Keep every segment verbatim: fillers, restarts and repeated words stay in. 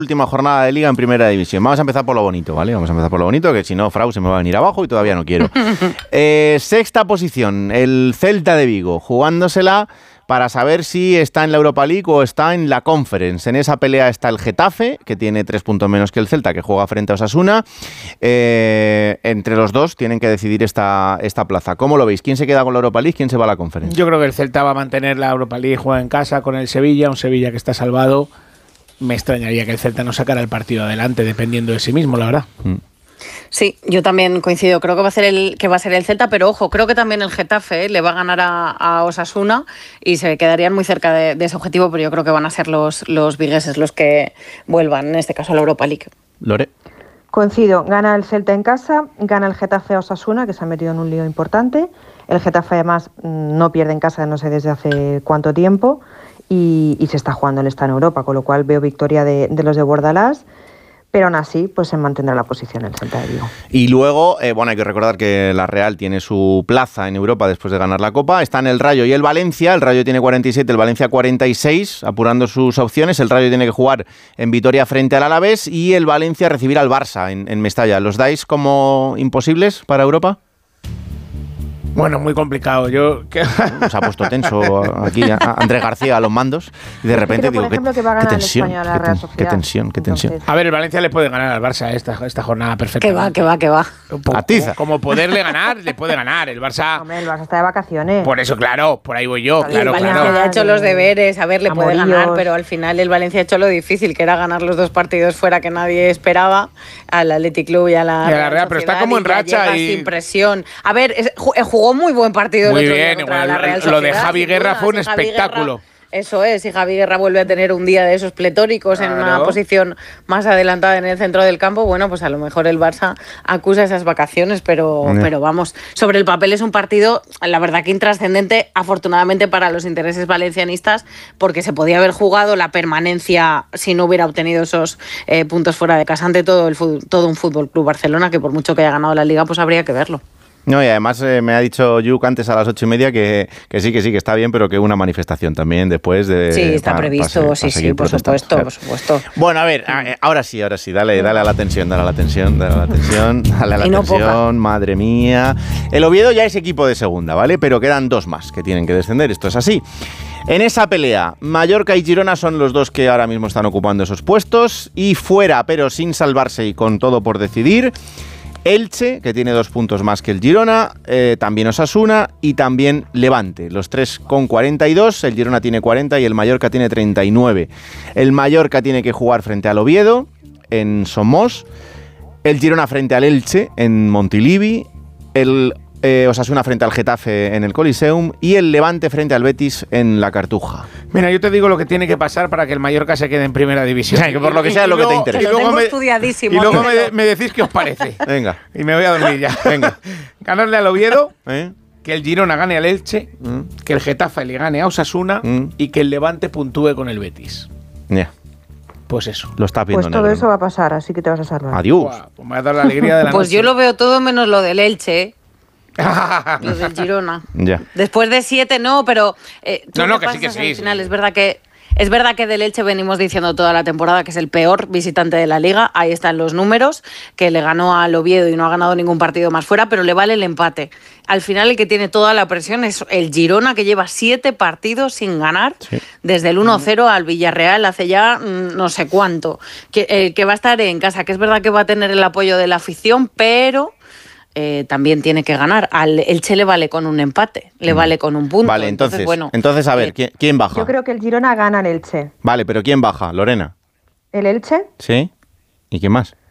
Última jornada de Liga en Primera División. Vamos a empezar por lo bonito, ¿vale? Vamos a empezar por lo bonito, que si no, Frau se me va a venir abajo y todavía no quiero. eh, sexta posición, el Celta de Vigo, jugándosela para saber si está en la Europa League o está en la Conference. En esa pelea está el Getafe, que tiene tres puntos menos que el Celta, que juega frente a Osasuna. Eh, entre los dos tienen que decidir esta, esta plaza. ¿Cómo lo veis? ¿Quién se queda con la Europa League? ¿Quién se va a la Conference? Yo creo que el Celta va a mantener la Europa League, juega en casa con el Sevilla, un Sevilla que está salvado. Me extrañaría que el Celta no sacara el partido adelante, dependiendo de sí mismo, la verdad. Mm. Sí, yo también coincido. Creo que va a ser el que va a ser el Celta, pero ojo, creo que también el Getafe ¿eh? le va a ganar a, a Osasuna y se quedarían muy cerca de, de ese objetivo, pero yo creo que van a ser los, los vigueses los que vuelvan, en este caso a la Europa League. Lore. Coincido, gana el Celta en casa, gana el Getafe a Osasuna, que se ha metido en un lío importante. El Getafe además no pierde en casa, no sé desde hace cuánto tiempo. Y, y se está jugando, él está en Europa, con lo cual veo victoria de, de los de Bordalás, pero aún así pues se mantendrá la posición el Celta de Vigo. Y luego, eh, bueno, hay que recordar que la Real tiene su plaza en Europa después de ganar la Copa, están el Rayo y el Valencia, el Rayo tiene cuarenta y siete, el Valencia cuarenta y seis, apurando sus opciones, el Rayo tiene que jugar en Vitoria frente al Alavés y el Valencia recibirá al Barça en, en Mestalla. ¿Los dais como imposibles para Europa? Bueno, muy complicado. Yo se ha puesto tenso aquí a Andrés García a los mandos y de repente Pero, digo, ejemplo, ¿qué, que va a qué ganar tensión? el Español a la Qué, Real ten, Sociedad. qué tensión, qué tensión. Entonces, a ver, el Valencia le puede ganar al Barça esta, esta jornada perfecta. Que va, que va, que va. Atiza. Como, como poderle ganar, le puede ganar. El Barça... Hombre, el Barça está de vacaciones. Por eso, claro, por ahí voy yo. Y Claro, el Valencia claro. ya ha hecho los deberes, a ver, le puede Amoríos. ganar, pero al final el Valencia ha hecho lo difícil, que era ganar los dos partidos fuera que nadie esperaba, al Athletic Club y a la, Y a la Real, pero está Sociedad, como en y ya racha llega y- sin presión. A ver, es- ju- jugó muy buen partido Muy el otro día bien, contra igual, la Real lo de Sociedad, Javi sin Guerra duda. fue un Si Javi espectáculo. Guerra- Eso es, y Javi Guerra vuelve a tener un día de esos pletóricos en una Claro. posición más adelantada en el centro del campo, bueno, pues a lo mejor el Barça acusa esas vacaciones, pero, Mm. pero vamos, sobre el papel es un partido, la verdad que intrascendente, afortunadamente para los intereses valencianistas, porque se podía haber jugado la permanencia si no hubiera obtenido esos eh, puntos fuera de casa ante todo, el, fut- todo un Fútbol Club Barcelona, que por mucho que haya ganado la Liga, pues habría que verlo. No, y además eh, me ha dicho Yuk antes a las ocho y media que, que sí, que sí, que está bien, pero que una manifestación también después de... Sí, está pa- pa previsto, se- pa sí, sí, seguir por protestando. supuesto, Claro. por supuesto. Bueno, a ver, a- ahora sí, ahora sí, dale, dale a la tensión, dale a la tensión, dale a la tensión, dale a la Y no tensión, madre mía. El Oviedo ya es equipo de segunda, ¿vale? Pero quedan dos más que tienen que descender, esto es así. En esa pelea, Mallorca y Girona son los dos que ahora mismo están ocupando esos puestos, y fuera, pero sin salvarse y con todo por decidir, Elche, que tiene dos puntos más que el Girona, eh, también Osasuna y también Levante. Los tres con cuarenta y dos, el Girona tiene cuarenta y el Mallorca tiene treinta y nueve. El Mallorca tiene que jugar frente al Oviedo en Somos, el Girona frente al Elche en Montilivi, el eh, Osasuna frente al Getafe en el Coliseum y el Levante frente al Betis en la Cartuja. Mira, yo te digo lo que tiene que pasar para que el Mallorca se quede en primera división. Sí, que por lo que sea Y lo que te luego- interesa. y Lo luego tengo me- estudiadísimo, Y luego me, Ángelo. me decís qué os parece. Venga, Y me voy a dormir ya. venga. Ganarle al Oviedo, ¿Eh? que el Girona gane al Elche, Mm. que el Getafe le gane a Osasuna Mm. y que el Levante puntúe con el Betis. Ya, Pues eso. lo está viendo Pues todo negro, eso ¿no? va a pasar, así que te vas a salvar. Adiós. Buah, pues me va a dar la alegría de la Pues noche. yo lo veo todo menos lo del Elche, ¿eh? Lo del Girona. Ya. Después de siete no, pero eh, tú No, no, que sí, repasas que sí, al final, sí. es verdad que es verdad que del Elche venimos diciendo toda la temporada que es el peor visitante de la Liga, ahí están los números, que le ganó al Oviedo y no ha ganado ningún partido más fuera, pero le vale el empate. Al final el que tiene toda la presión es el Girona, que lleva siete partidos sin ganar, Sí. desde el uno cero al Villarreal hace ya mm, no sé cuánto, que, eh, que va a estar en casa, que es verdad que va a tener el apoyo de la afición, pero... Eh, también tiene que ganar. Al Elche le vale con un empate, le vale con un punto. Vale, entonces, bueno, entonces a ver, eh, ¿quién, quién baja? Yo creo que el Girona gana al Elche. Vale, pero ¿quién baja? ¿Lorena? ¿El Elche? ¿Sí? ¿Y quién más?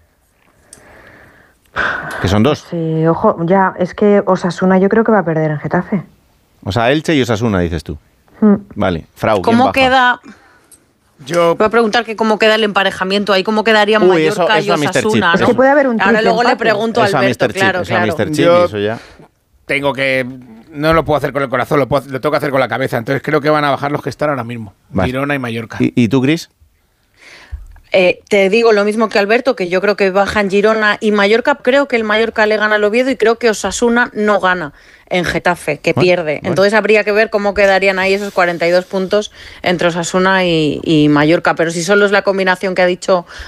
Que son dos. Sí, ojo, ya, es que Osasuna yo creo que va a perder en Getafe. O sea, Elche y Osasuna, dices tú. Mm. Vale, Frau, ¿quién ¿Cómo baja? queda? Yo, Voy a preguntar que cómo queda el emparejamiento ahí, cómo quedarían Uy, Mallorca eso- y eso a míster Osasuna, Chip. ¿no? Es que puede haber un Ahora triple luego le empate. pregunto a Eso a Alberto, míster Chip, claro, eso a claro. míster Chip, Yo- y eso ya. tengo que... No lo puedo hacer con el corazón, lo, puedo- lo tengo que hacer con la cabeza. Entonces creo que van a bajar los que están ahora mismo. Vale. Girona y Mallorca. ¿Y, y tú, Cris? Eh, te digo lo mismo que Alberto, que yo creo que bajan Girona y Mallorca. Creo que el Mallorca le gana al Oviedo y creo que Osasuna no gana en Getafe, que Bueno, pierde. bueno. Entonces habría que ver cómo quedarían ahí esos cuarenta y dos puntos entre Osasuna y, y Mallorca. Pero si solo es la combinación que ha dicho